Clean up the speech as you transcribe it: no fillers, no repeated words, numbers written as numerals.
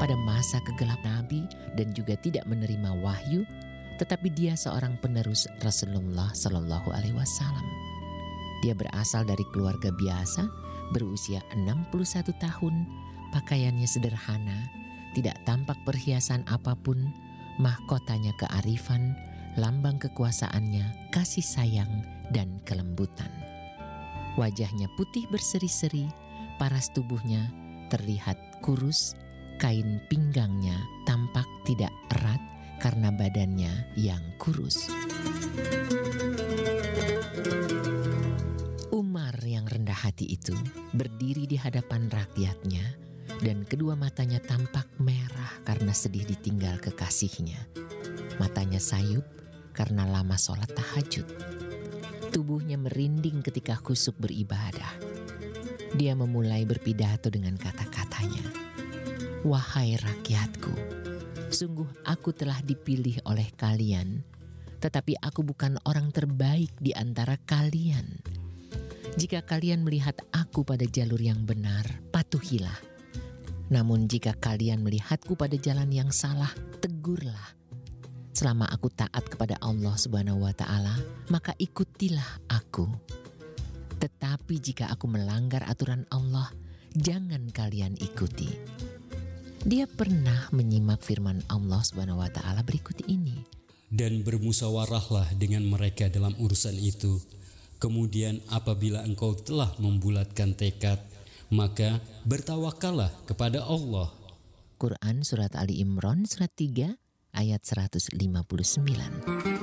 pada masa kegelap Nabi dan juga tidak menerima wahyu, tetapi dia seorang penerus Rasulullah Shallallahu Alaihi Wasallam. Dia berasal dari keluarga biasa, berusia 61 tahun, pakaiannya sederhana, tidak tampak perhiasan apapun, mahkotanya kearifan, lambang kekuasaannya kasih sayang dan kelembutan. Wajahnya putih berseri-seri, paras tubuhnya terlihat kurus, kain pinggangnya tampak tidak erat karena badannya yang kurus. Umar yang rendah hati itu berdiri di hadapan rakyatnya dan kedua matanya tampak merah karena sedih ditinggal kekasihnya. Matanya sayup karena lama sholat tahajud. Tubuhnya merinding ketika khusyuk beribadah. Dia memulai berpidato dengan kata-katanya, "Wahai rakyatku, sungguh aku telah dipilih oleh kalian, tetapi aku bukan orang terbaik di antara kalian. Jika kalian melihat aku pada jalur yang benar, patuhilah. Namun jika kalian melihatku pada jalan yang salah, tegurlah. Selama aku taat kepada Allah Subhanahu wa Ta'ala, maka ikutilah aku. Tetapi jika aku melanggar aturan Allah, jangan kalian ikuti." Dia pernah menyimak firman Allah Subhanahu wa Ta'ala berikut ini. Dan bermusyawarahlah dengan mereka dalam urusan itu. Kemudian apabila engkau telah membulatkan tekad, maka bertawakallah kepada Allah. Quran Surat Ali Imran Surat 3 ayat 159.